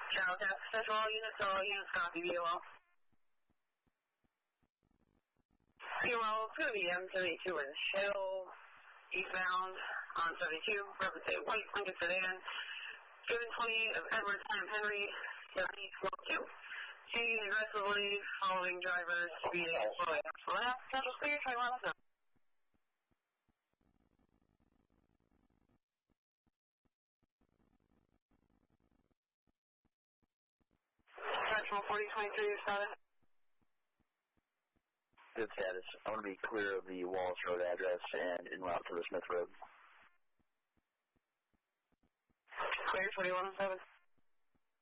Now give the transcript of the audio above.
Channel test, schedule all units copy, VOL. VOL, it's going to be M72 with Shell, eastbound on 72, represent White Lincoln Sedan, given 28 of Edward Sam Henry, 7012. Changing aggressively, following drivers to be a slow down. So now, schedule clear, try one left. Central 4023, status. Good status. I want to be clear of the Wallace Road address and en route to the Smith Road. Clear 21-7.